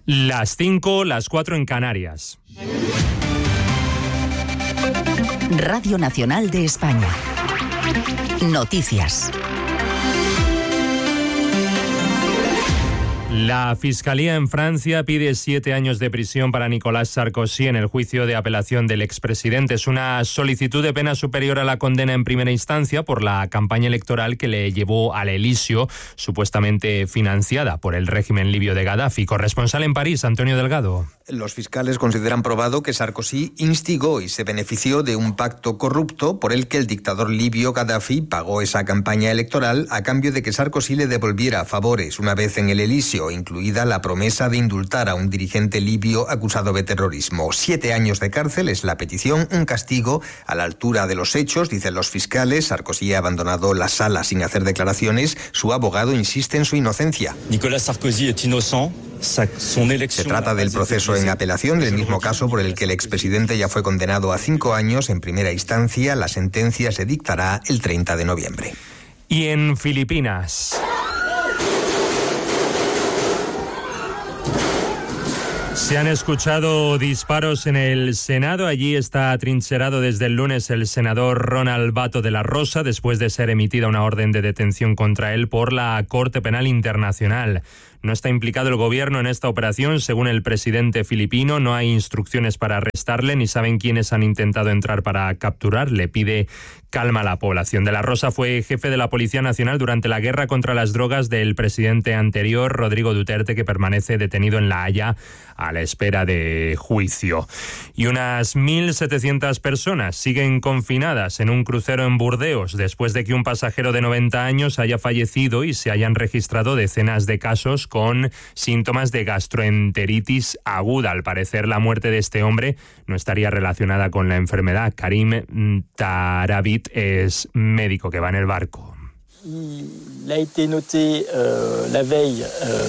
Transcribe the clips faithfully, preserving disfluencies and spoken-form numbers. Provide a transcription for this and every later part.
Las cinco, las cuatro en Canarias. Radio Nacional de España. Noticias. La Fiscalía en Francia pide siete años de prisión para Nicolas Sarkozy en el juicio de apelación del expresidente. Es una solicitud de pena superior a la condena en primera instancia por la campaña electoral que le llevó al Elíseo, supuestamente financiada por el régimen libio de Gaddafi. Corresponsal en París, Antonio Delgado. Los fiscales consideran probado que Sarkozy instigó y se benefició de un pacto corrupto por el que el dictador libio Gaddafi pagó esa campaña electoral a cambio de que Sarkozy le devolviera favores una vez en el Elíseo, incluida la promesa de indultar a un dirigente libio acusado de terrorismo. Siete años de cárcel es la petición, un castigo a la altura de los hechos, dicen los fiscales. Sarkozy ha abandonado la sala sin hacer declaraciones. Su abogado insiste en su inocencia. Nicolas Sarkozy es inocente. Se trata del proceso en apelación, del mismo caso por el que el expresidente ya fue condenado a cinco años en primera instancia. La sentencia se dictará el treinta de noviembre. Y en Filipinas. Se han escuchado disparos en el Senado. Allí está atrincherado desde el lunes el senador Ronald Bato de la Rosa, después de ser emitida una orden de detención contra él por la Corte Penal Internacional. No está implicado el gobierno en esta operación, según el presidente filipino. No hay instrucciones para arrestarle, ni saben quiénes han intentado entrar para capturarle. Pide calma a la población. De la Rosa fue jefe de la Policía Nacional durante la guerra contra las drogas del presidente anterior, Rodrigo Duterte, que permanece detenido en La Haya a la espera de juicio. Y unas mil setecientas personas siguen confinadas en un crucero en Burdeos después de que un pasajero de noventa años haya fallecido y se hayan registrado decenas de casos con síntomas de gastroenteritis aguda. Al parecer, la muerte de este hombre no estaría relacionada con la enfermedad. Karim Tarabit es médico que va en el barco. Il a été noté euh, la veille euh,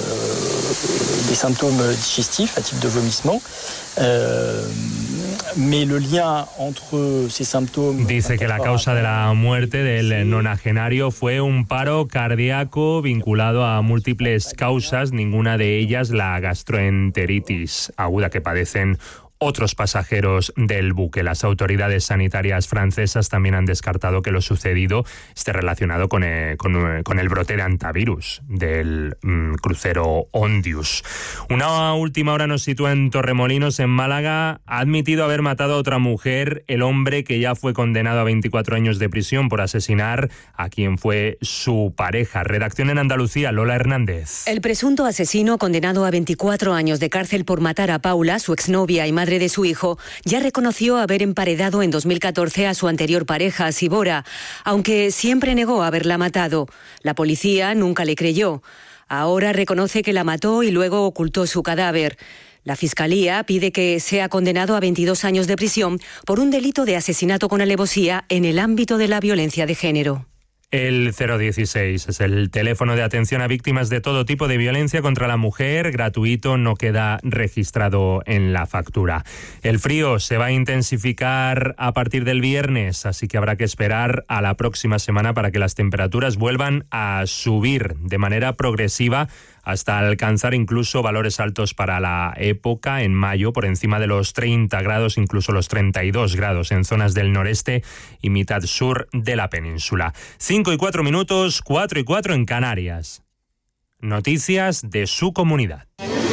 des symptômes digestifs, à type de vomissement. Euh, mais le lien entre ces symptômes... Dice que la causa de la muerte del nonagenario fue un paro cardíaco vinculado a múltiples causas, ninguna de ellas la gastroenteritis aguda que padecen otros pasajeros del buque. Las autoridades sanitarias francesas también han descartado que lo sucedido esté relacionado con el, con, con el brote de antivirus del mm, crucero Ondius. Una última hora nos sitúa en Torremolinos, en Málaga. Ha admitido haber matado a otra mujer el hombre que ya fue condenado a veinticuatro años de prisión por asesinar a quien fue su pareja. Redacción en Andalucía, Lola Hernández. El presunto asesino, condenado a veinticuatro años de cárcel por matar a Paula, su exnovia y madre de su hijo, ya reconoció haber emparedado en dos mil catorce a su anterior pareja, Sibora, aunque siempre negó haberla matado. La policía nunca le creyó. Ahora reconoce que la mató y luego ocultó su cadáver. La Fiscalía pide que sea condenado a veintidós años de prisión por un delito de asesinato con alevosía en el ámbito de la violencia de género. El cero dieciséis es el teléfono de atención a víctimas de todo tipo de violencia contra la mujer, gratuito, no queda registrado en la factura. El frío se va a intensificar a partir del viernes, así que habrá que esperar a la próxima semana para que las temperaturas vuelvan a subir de manera progresiva hasta alcanzar incluso valores altos para la época. En mayo, por encima de los treinta grados, incluso los treinta y dos grados en zonas del noreste y mitad sur de la península. cinco y cuatro minutos, cuatro y cuatro en Canarias. Noticias de su comunidad.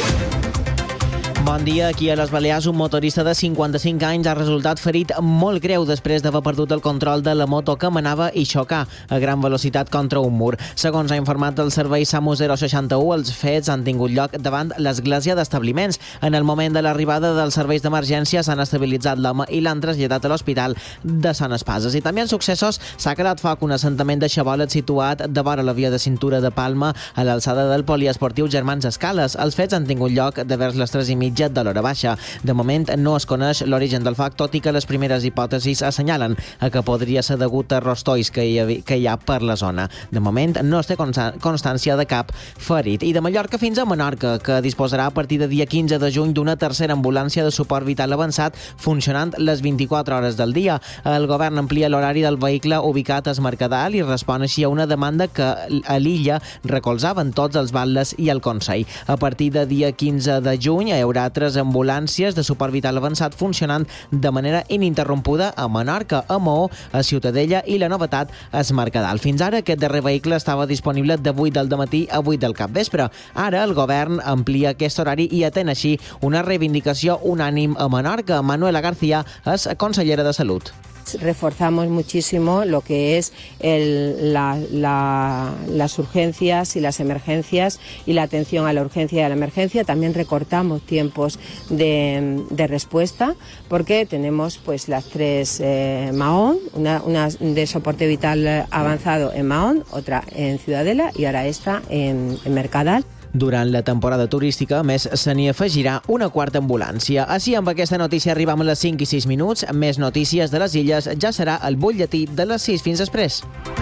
Bon dia. Aquí a les Balears, un motorista de cinquanta-cinc anys ha resultat ferit molt greu després d'haver perdut el control de la moto que manava i xocar a gran velocitat contra un mur. Segons ha informat el servei SAMU zero seixanta u, els fets han tingut lloc davant l'església d'establiments. En el moment de l'arribada dels serveis d'emergència s'han estabilitzat l'home i l'han traslladat a l'hospital de Sant Espases. I també en successos s'ha quedat foc un assentament de xaboles situat de vora la via de cintura de Palma a l'alçada del poliesportiu Germans Escales. Els fets han tingut lloc de vers les tres i mitja mitja de l'hora baixa. De moment no es coneix l'origen del foc, tot i que les primeres hipòtesis assenyalen que podria ser degut a rostolls que hi ha, que hi ha per la zona. De moment no es té constància de cap ferit. I de Mallorca fins a Menorca, que disposarà a partir de dia quinze de juny d'una tercera ambulància de suport vital avançat funcionant les vint-i-quatre hores del dia. El govern amplia l'horari del vehicle ubicat a Es Mercadal i respon així a una demanda que a l'illa recolzaven tots els batlles i el Consell. A partir de dia quinze de juny hi haurà tres ambulàncies de suport vital avançat funcionant de manera ininterrompuda a Menorca, a Maó, a Ciutadella i la novetat a Es Mercadal. Fins ara aquest darrer vehicle estava disponible de vuit del dematí a vuit del capvespre. Ara el govern amplia aquest horari i atén així una reivindicació unànime a Menorca. Manuela García és consellera de Salut. Reforzamos muchísimo lo que es el, la, la, las urgencias y las emergencias y la atención a la urgencia y a la emergencia. También recortamos tiempos de, de respuesta porque tenemos pues las tres eh, Mahón, una, una de soporte vital avanzado en Mahón, otra en Ciudadela y ahora esta en, en Mercadal. Durant la temporada turística, més se n'hi afegirà una quarta ambulància. Així, amb aquesta notícia arribam a les cinc i sis minuts. Més notícies de les illes ja serà el butlletí de les sis. Fins després.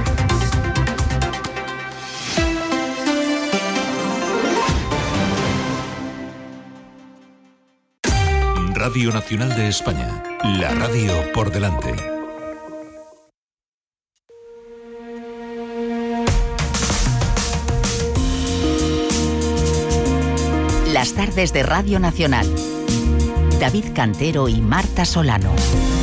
Radio Nacional de España. La radio por delante. Las tardes de Radio Nacional. David Cantero y Marta Solano.